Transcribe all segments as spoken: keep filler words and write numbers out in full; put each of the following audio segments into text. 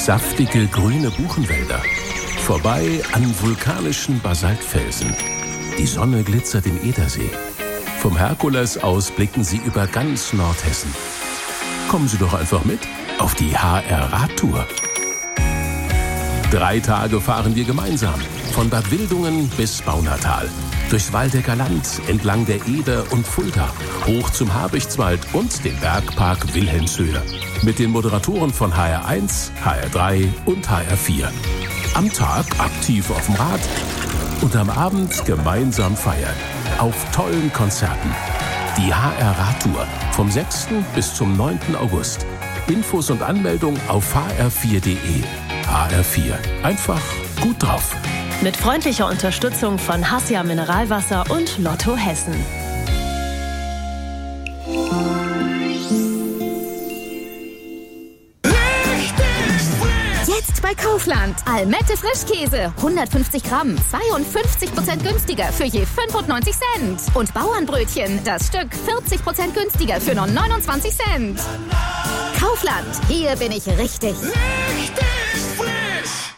Saftige grüne Buchenwälder. Vorbei an vulkanischen Basaltfelsen. Die Sonne glitzert im Edersee. Vom Herkules aus blicken Sie über ganz Nordhessen. Kommen Sie doch einfach mit auf die H R-Radtour. Drei Tage fahren wir gemeinsam. Von Bad Wildungen bis Baunatal. Durchs Waldecker Land, entlang der Eder und Fulda, hoch zum Habichtswald und den Bergpark Wilhelmshöhe. Mit den Moderatoren von H R eins, H R drei und H R vier. Am Tag aktiv auf dem Rad und am Abend gemeinsam feiern. Auf tollen Konzerten. Die H R-Radtour vom sechsten bis zum neunten August. Infos und Anmeldung auf h r vier punkt d e. H R vier. Einfach gut drauf. Mit freundlicher Unterstützung von Hassia Mineralwasser und Lotto Hessen. Jetzt bei Kaufland. Almette Frischkäse. hundertfünfzig Gramm. zweiundfünfzig Prozent günstiger für je fünfundneunzig Cent. Und Bauernbrötchen. Das Stück vierzig Prozent günstiger für nur neunundzwanzig Cent. Kaufland. Hier bin ich richtig. Richtig frisch.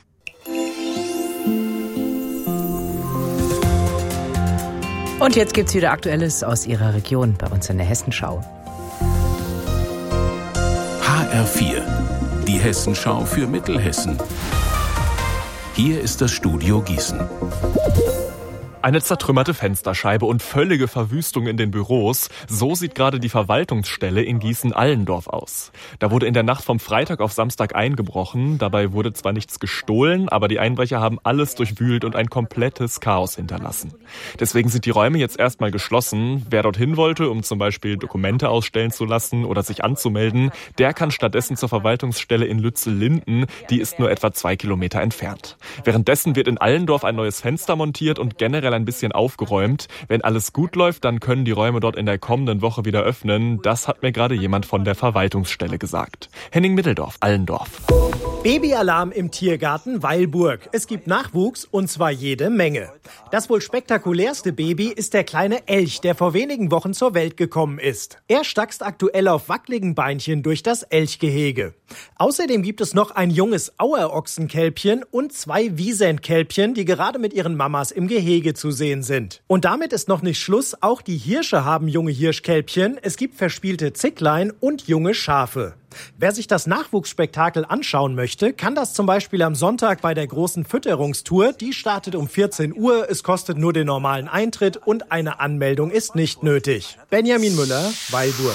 Und jetzt gibt's wieder Aktuelles aus Ihrer Region bei uns in der Hessenschau. H R vier. Die Hessenschau für Mittelhessen. Hier ist das Studio Gießen. Eine zertrümmerte Fensterscheibe und völlige Verwüstung in den Büros. So sieht gerade die Verwaltungsstelle in Gießen-Allendorf aus. Da wurde in der Nacht vom Freitag auf Samstag eingebrochen. Dabei wurde zwar nichts gestohlen, aber die Einbrecher haben alles durchwühlt und ein komplettes Chaos hinterlassen. Deswegen sind die Räume jetzt erstmal geschlossen. Wer dorthin wollte, um zum Beispiel Dokumente ausstellen zu lassen oder sich anzumelden, der kann stattdessen zur Verwaltungsstelle in Lützel-Linden. Die ist nur etwa zwei Kilometer entfernt. Währenddessen wird in Allendorf ein neues Fenster montiert und generell ein bisschen aufgeräumt. Wenn alles gut läuft, dann können die Räume dort in der kommenden Woche wieder öffnen. Das hat mir gerade jemand von der Verwaltungsstelle gesagt. Henning Mitteldorf, Allendorf. Babyalarm im Tiergarten Weilburg. Es gibt Nachwuchs und zwar jede Menge. Das wohl spektakulärste Baby ist der kleine Elch, der vor wenigen Wochen zur Welt gekommen ist. Er stackst aktuell auf wackeligen Beinchen durch das Elchgehege. Außerdem gibt es noch ein junges Auerochsenkälbchen und zwei Wiesent-Kälbchen, die gerade mit ihren Mamas im Gehege zu sehen sind. Und damit ist noch nicht Schluss. Auch die Hirsche haben junge Hirschkälbchen. Es gibt verspielte Zicklein und junge Schafe. Wer sich das Nachwuchsspektakel anschauen möchte, kann das zum Beispiel am Sonntag bei der großen Fütterungstour. Die startet um vierzehn Uhr. Es kostet nur den normalen Eintritt und eine Anmeldung ist nicht nötig. Benjamin Müller, Weilburg.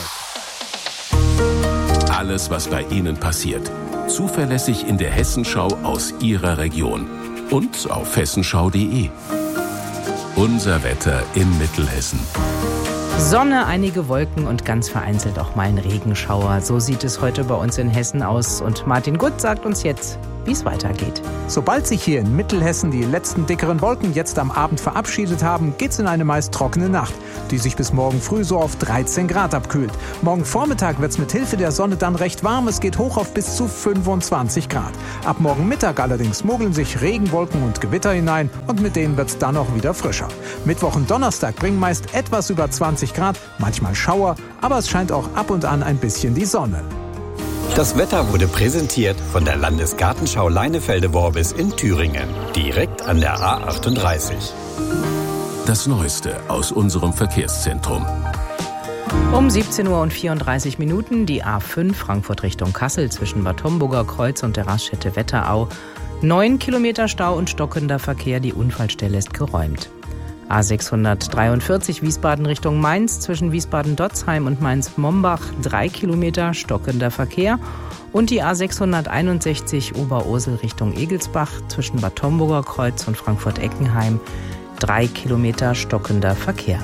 Alles, was bei Ihnen passiert. Zuverlässig in der Hessenschau aus Ihrer Region. Und auf hessenschau punkt de. Unser Wetter in Mittelhessen. Sonne, einige Wolken und ganz vereinzelt auch mal ein Regenschauer. So sieht es heute bei uns in Hessen aus. Und Martin Gutt sagt uns jetzt, wie es weitergeht. Sobald sich hier in Mittelhessen die letzten dickeren Wolken jetzt am Abend verabschiedet haben, geht's in eine meist trockene Nacht, die sich bis morgen früh so auf dreizehn Grad abkühlt. Morgen Vormittag wird's mit Hilfe der Sonne dann recht warm. Es geht hoch auf bis zu fünfundzwanzig Grad. Ab morgen Mittag allerdings mogeln sich Regenwolken und Gewitter hinein und mit denen wird's dann auch wieder frischer. Mittwoch und Donnerstag bringen meist etwas über zwanzig Grad, manchmal Schauer, aber es scheint auch ab und an ein bisschen die Sonne. Das Wetter wurde präsentiert von der Landesgartenschau Leinefelde-Worbis in Thüringen, direkt an der A achtunddreißig. Das Neueste aus unserem Verkehrszentrum. Um siebzehn Uhr und vierunddreißig Minuten die A fünf Frankfurt Richtung Kassel zwischen Bad Homburger Kreuz und der Raststätte Wetterau. Neun Kilometer Stau und stockender Verkehr, die Unfallstelle ist geräumt. A sechshundertdreiundvierzig Wiesbaden Richtung Mainz zwischen Wiesbaden-Dotzheim und Mainz-Mombach, drei Kilometer stockender Verkehr. Und die A sechshunderteinundsechzig Oberursel Richtung Egelsbach zwischen Bad Homburger Kreuz und Frankfurt-Eckenheim, drei Kilometer stockender Verkehr.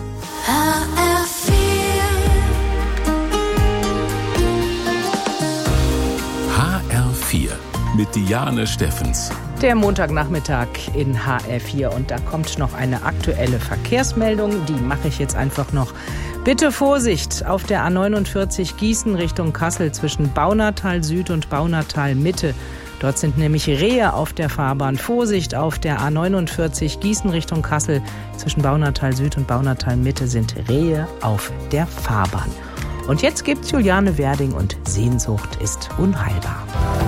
H R vier mit Diane Steffens. Der Montagnachmittag in H R vier und da kommt noch eine aktuelle Verkehrsmeldung, die mache ich jetzt einfach noch. Bitte Vorsicht auf der A neunundvierzig Gießen Richtung Kassel zwischen Baunatal Süd und Baunatal Mitte. Dort sind nämlich Rehe auf der Fahrbahn. Vorsicht auf der A neunundvierzig Gießen Richtung Kassel zwischen Baunatal Süd und Baunatal Mitte sind Rehe auf der Fahrbahn. Und jetzt gibt's Juliane Werding und Sehnsucht ist unheilbar.